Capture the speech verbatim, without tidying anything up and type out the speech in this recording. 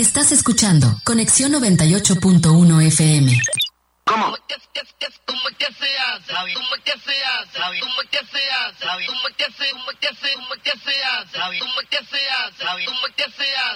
Estás escuchando Conexión noventa y ocho punto uno F M. ¿Cómo? ¿Cómo que se hace? ¿Cómo que se hace? ¿Cómo que se hace? ¿Cómo que se hace? ¿Cómo que se hace? ¿Cómo que se hace? ¿Cómo que se hace? ¿Cómo que se hace?